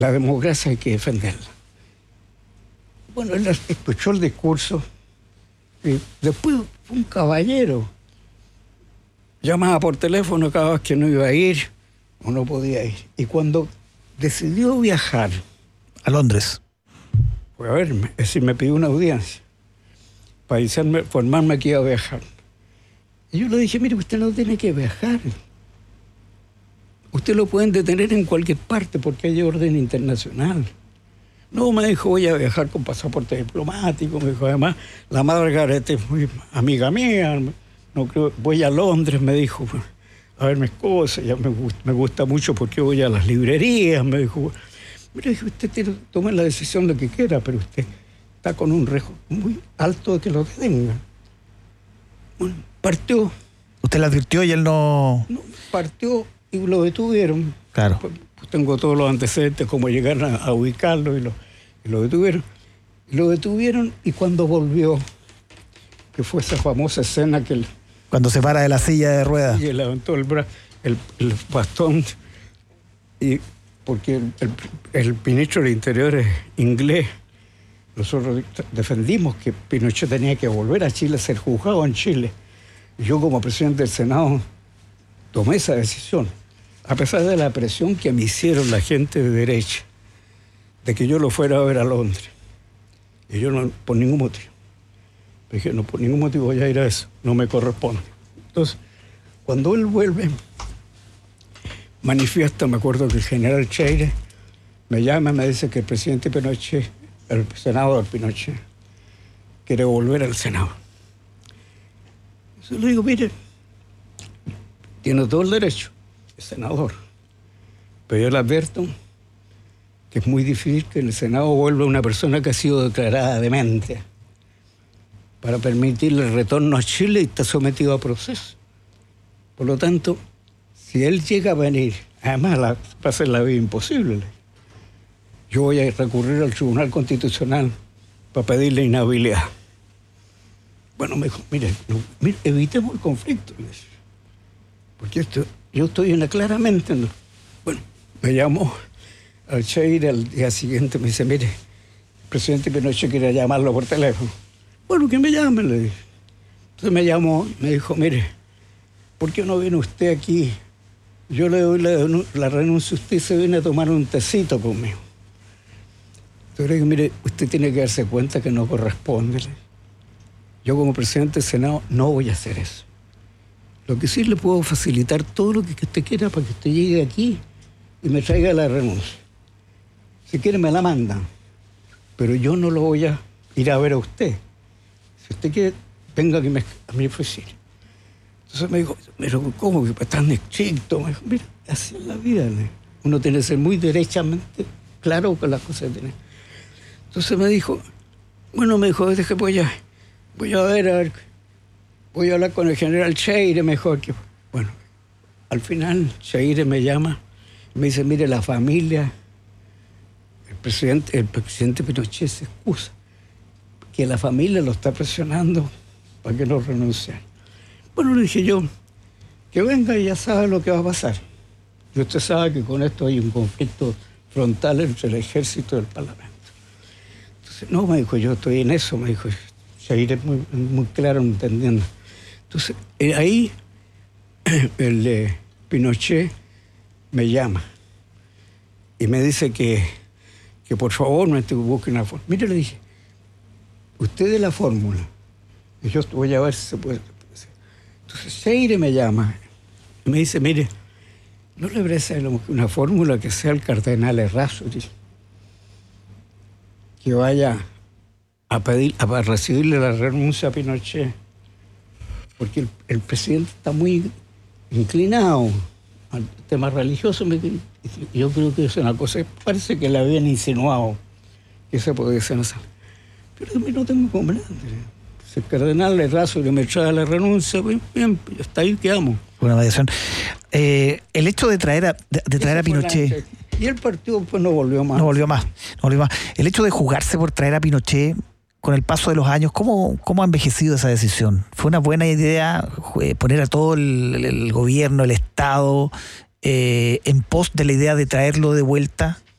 la democracia hay que defenderla. Bueno, él escuchó el discurso y después fue un caballero. Llamaba por teléfono cada vez que no iba a ir o no podía ir. Y cuando decidió viajar a Londres, fue a verme, es decir, me pidió una audiencia para informarme que iba a viajar. Y yo le dije, mire, usted no tiene que viajar. Usted lo pueden detener en cualquier parte porque hay orden internacional. No, me dijo, voy a viajar con pasaporte diplomático. Me dijo, además, la Margaret es muy amiga mía. No creo, voy a Londres, me dijo, a ver mis cosas. Ya me gusta mucho porque voy a las librerías. Me dijo, mire, usted tome la decisión de lo que quiera, pero usted está con un riesgo muy alto de que lo detengan. Bueno, partió. ¿Usted le advirtió y él no...? No, partió y lo detuvieron. Claro. Pues tengo todos los antecedentes, cómo llegaron a ubicarlo y lo detuvieron. Lo detuvieron y cuando volvió, que fue esa famosa escena que... Cuando se para de la silla de ruedas. Y levantó el bastón, y porque el ministro del Interior es inglés. Nosotros defendimos que Pinochet tenía que volver a Chile a ser juzgado en Chile. Y yo como presidente del Senado tomé esa decisión, a pesar de la presión que me hicieron la gente de derecha, de que yo lo fuera a ver a Londres. Y yo no, por ningún motivo. Dije, no, por ningún motivo voy a ir a eso, no me corresponde. Entonces, cuando él vuelve, manifiesta, me acuerdo que el general Cheire me llama y me dice que el presidente Pinochet, el senador Pinochet, quiere volver al Senado. Yo le digo, mire, tiene todo el derecho, es senador, pero yo le advierto que es muy difícil que en el Senado vuelva una persona que ha sido declarada demente para permitirle el retorno a Chile y está sometido a proceso. Por lo tanto, si él llega a venir, además va a ser la vida imposible. Yo voy a recurrir al Tribunal Constitucional para pedirle inhabilidad. Bueno, me dijo, mire, evitemos el conflicto. Porque yo estoy claramente... No. Bueno, me llamó al Cheire al día siguiente, me dice, mire, el presidente Pinochet quiere llamarlo por teléfono. Bueno, que me llame, le dije. Entonces me llamó, me dijo, mire, ¿por qué no viene usted aquí? Yo le doy la renuncia, usted se viene a tomar un tecito conmigo. Entonces le dije, mire, usted tiene que darse cuenta que no corresponde. Yo como presidente del Senado no voy a hacer eso. Lo que sí le puedo facilitar todo lo que usted quiera para que usted llegue aquí y me traiga la renuncia. Si quiere me la mandan, pero yo no lo voy a ir a ver a usted. Si usted quiere, venga a mi oficina. Entonces me dijo, pero ¿cómo que es tan estricto? Me dijo, mira, así es la vida. Uno tiene que ser muy derechamente claro con las cosas que tiene. Entonces me dijo, bueno, me dijo, deje, voy a ver, voy a hablar con el general Cheire mejor. Bueno, al final Cheire me llama y me dice, mire, la familia, el presidente Pinochet se excusa, que la familia lo está presionando para que no renuncie. Bueno, le dije yo, que venga y ya sabe lo que va a pasar. Y usted sabe que con esto hay un conflicto frontal entre el ejército y el parlamento. Entonces, no, me dijo, yo estoy en eso, me dijo, Cheire es muy claro entendiendo. Entonces, ahí el Pinochet me llama y me dice que por favor me busque una fórmula. Mire, le dije, usted de la fórmula, y yo voy a ver si se puede. Entonces Cheire me llama y me dice, mire, ¿no le parece una fórmula que sea el cardenal Errázuriz que vaya a recibirle la renuncia a Pinochet? Porque el presidente está muy inclinado al tema religioso. Yo creo que es una cosa, parece que le habían insinuado que se podía ser así. Pero a mí no tengo inconveniente. Si el cardenal Errázuriz me trae la renuncia, bien, hasta ahí quedamos. Buena mediación. El hecho de traer a Pinochet... Y el partido pues no volvió más. No volvió más. El hecho de jugarse por traer a Pinochet, con el paso de los años, ¿cómo ha envejecido esa decisión? ¿Fue una buena idea poner a todo el gobierno, el Estado, en pos de la idea de traerlo de vuelta?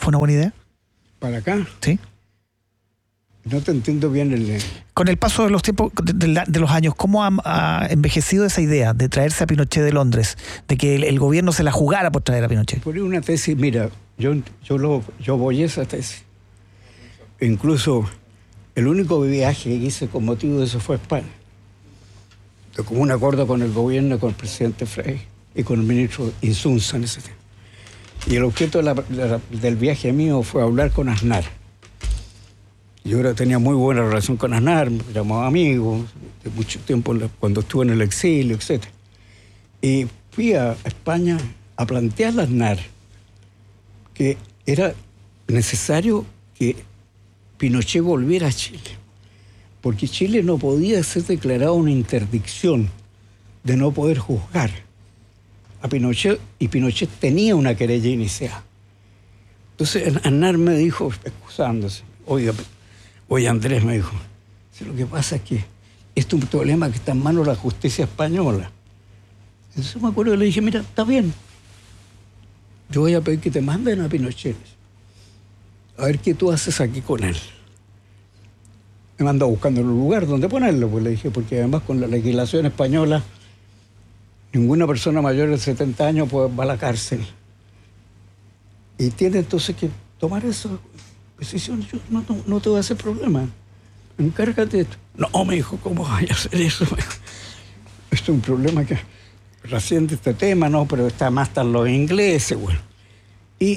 ¿Fue una buena idea? ¿Para acá? Sí. No te entiendo bien el... Con el paso de los tiempos, de los años, ¿cómo ha envejecido esa idea de traerse a Pinochet de Londres? De que el gobierno se la jugara por traer a Pinochet. Por una tesis, mira, yo voy a esa tesis. Incluso el único viaje que hice con motivo de eso fue a España. De como un acuerdo con el gobierno, con el presidente Frey y con el ministro Insunza en ese tiempo. Y el objeto del viaje mío fue hablar con Aznar. Yo tenía muy buena relación con Aznar, me llamaba amigo de mucho tiempo cuando estuve en el exilio, etc. Y fui a España a plantearle a Aznar que era necesario que Pinochet volviera a Chile, porque Chile no podía ser declarado una interdicción de no poder juzgar a Pinochet, y Pinochet tenía una querella iniciada. Entonces Aznar me dijo, excusándose, oye Andrés, me dijo, si lo que pasa es que esto es un problema que está en manos de la justicia española. Entonces me acuerdo que le dije, mira, está bien, yo voy a pedir que te manden a Pinochet, a ver qué tú haces aquí con él. Me manda buscando un lugar donde ponerlo, pues le dije, porque además con la legislación española, ninguna persona mayor de 70 años va a la cárcel. Y tiene entonces que tomar esa decisión. Yo no te voy a hacer problema. Encárgate de esto. No, me dijo, ¿cómo voy a hacer eso? Esto es un problema que trasciende este tema, ¿no? Pero están los ingleses, bueno. Y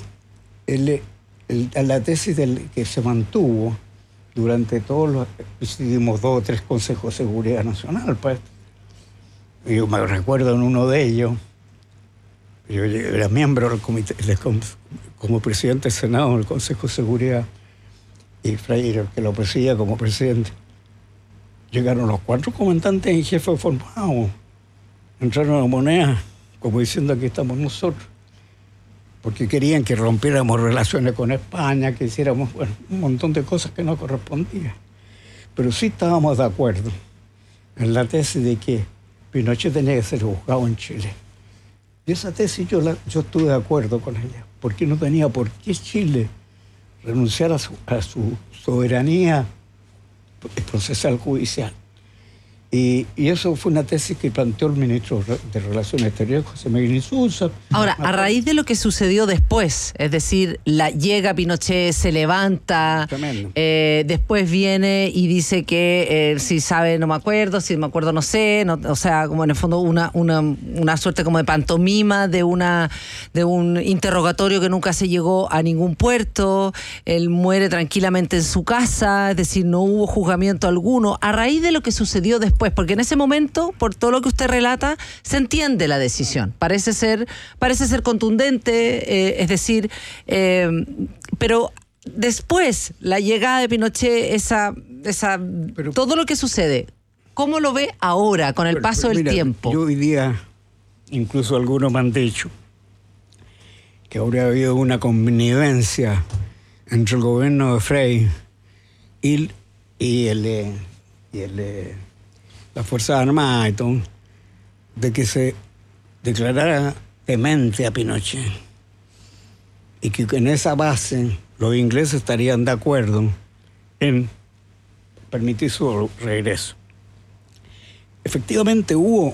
la tesis que se mantuvo durante todos los... Decidimos 2 o 3 consejos de seguridad nacional, pues. Yo me recuerdo en uno de ellos, yo era miembro del comité, como presidente del Senado del Consejo de Seguridad, y Freire, que lo presidía como presidente. Llegaron los 4 comandantes en jefe formados, entraron a la moneda, como diciendo aquí estamos nosotros, porque querían que rompiéramos relaciones con España, que hiciéramos un montón de cosas que no correspondían. Pero sí estábamos de acuerdo en la tesis de que Pinochet tenía que ser juzgado en Chile. Y esa tesis yo estuve de acuerdo con ella, porque no tenía por qué Chile renunciar a su soberanía procesal judicial. Y eso fue una tesis que planteó el ministro de Relaciones Exteriores, José Miguel Insunza. Ahora, a raíz de lo que sucedió después, es decir, llega Pinochet, se levanta, después viene y dice que si sabe no me acuerdo, si me acuerdo no sé, o sea, como en el fondo una suerte como de pantomima de un interrogatorio que nunca se llegó a ningún puerto. Él muere tranquilamente en su casa, es decir, no hubo juzgamiento alguno. A raíz de lo que sucedió después, porque en ese momento, por todo lo que usted relata, se entiende la decisión. Parece ser contundente, es decir, pero después, la llegada de Pinochet, todo lo que sucede, ¿cómo lo ve ahora, con el paso del tiempo? Yo hoy día, incluso algunos me han dicho que habría habido una connivencia entre el gobierno de Frey y las Fuerzas Armadas y todo, de que se declarara demente a Pinochet, y que en esa base los ingleses estarían de acuerdo en permitir su regreso. Efectivamente hubo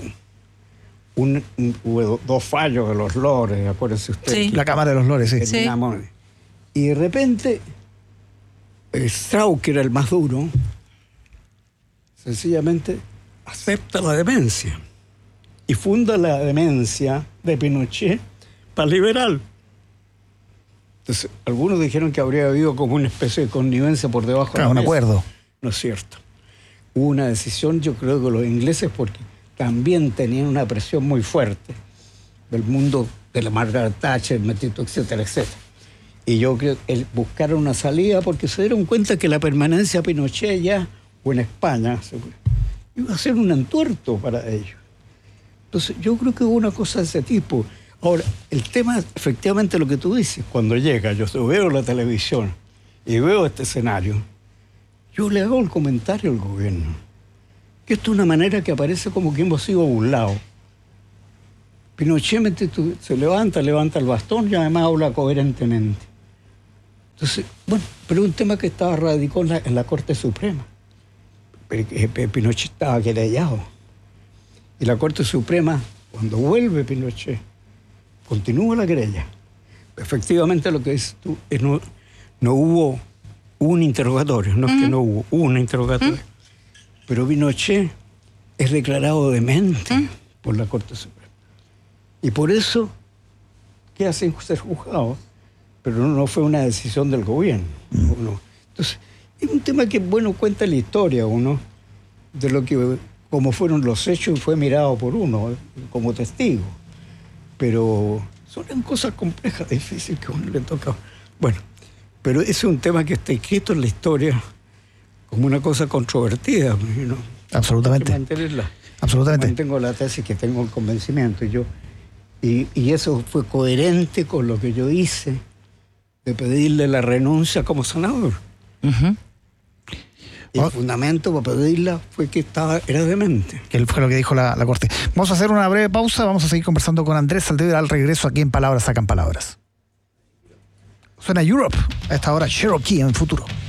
2 fallos de los lores, acuérdense usted. Sí. La Cámara de los Lores, sí. Sí. Y de repente Strauss, que era el más duro, sencillamente acepta la demencia y funda la demencia de Pinochet para liberal. Entonces, algunos dijeron que habría habido como una especie de connivencia por debajo de la un mesa. acuerdo. No es cierto. Hubo una decisión, yo creo que los ingleses, porque también tenían una presión muy fuerte del mundo de la Margaret Thatcher, etcétera, etcétera. Y yo creo que buscaron una salida porque se dieron cuenta que la permanencia de Pinochet ya, o en España, iba a ser un entuerto para ellos. Entonces, yo creo que hubo una cosa de ese tipo. Ahora, el tema, efectivamente, lo que tú dices, cuando llega, yo veo la televisión y veo este escenario, yo le hago el comentario al gobierno, que esto es una manera que aparece como que hemos sido burlados. Pinochet se levanta el bastón y además habla coherentemente. Entonces, bueno, pero un tema que estaba radicado en la Corte Suprema. Pinochet estaba querellado. Y la Corte Suprema, cuando vuelve Pinochet, continúa la querella. Efectivamente, lo que dices tú, no hubo un interrogatorio, no es que no hubo un interrogatorio. Pero Pinochet es declarado demente por la Corte Suprema. Y por eso queda sin ser juzgado. Pero no fue una decisión del gobierno. Entonces, es un tema que, bueno, cuenta la historia uno, de lo que, como fueron los hechos, fue mirado por uno como testigo. Pero son cosas complejas, difíciles que a uno le toca. Bueno, pero ese es un tema que está escrito en la historia como una cosa controvertida, ¿no? Absolutamente. Hay que mantenerla. Absolutamente. Mantengo la tesis que tengo el convencimiento. Y eso fue coherente con lo que yo hice de pedirle la renuncia como senador. Y el fundamento para pedirla fue que era demente. Que fue lo que dijo la Corte. Vamos a hacer una breve pausa, vamos a seguir conversando con Andrés Saldívar al regreso aquí en Palabras Sacan Palabras. Suena Europe, a esta hora Cherokee en Futuro.